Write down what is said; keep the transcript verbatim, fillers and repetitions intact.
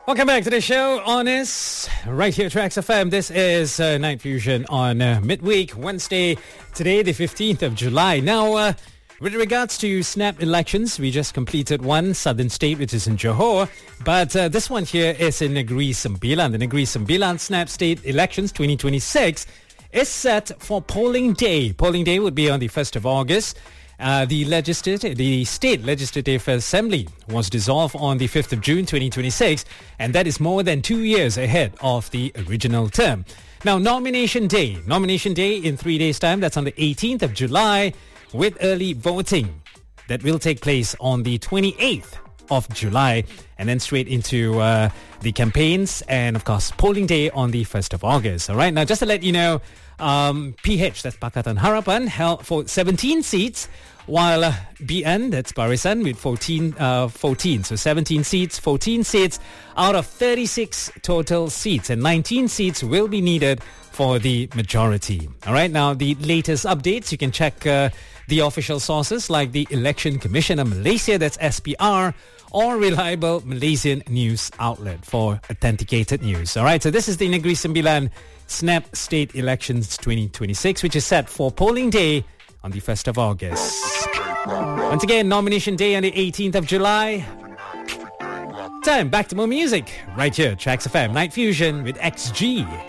Welcome back to the show, Honest, right here at Trax F M. This is uh, Night Fusion on uh, midweek, Wednesday, today the fifteenth of July. Now, uh, with regards to snap elections, we just completed one southern state, which is in Johor. But uh, this one here is in Negeri Sembilan. The Negeri Sembilan snap state elections twenty twenty-six is set for polling day. Polling day would be on the first of August. Uh, the legislative, the State Legislative Assembly was dissolved on the fifth of June twenty twenty-six, and that is more than two years ahead of the original term. Now, nomination day. Nomination day in three days' time. That's on the eighteenth of July, with early voting that will take place on the twenty-eighth of July, and then straight into uh, the campaigns and, of course, polling day on the first of August. All right, now just to let you know, um, P H, that's Pakatan Harapan, held for seventeen seats, while uh, B N, that's Barisan, with fourteen, uh, fourteen. So seventeen seats, fourteen seats out of thirty-six total seats, and nineteen seats will be needed for the majority. All right, now the latest updates, you can check uh, the official sources like the Election Commission of Malaysia, that's S P R, or reliable Malaysian news outlet for authenticated news. All right, so this is the Negeri Sembilan Snap State Elections twenty twenty-six, which is set for polling day on the first of August. Once again, nomination day on the eighteenth of July. Time back to more music right here, Trax F M Night Fusion with X G.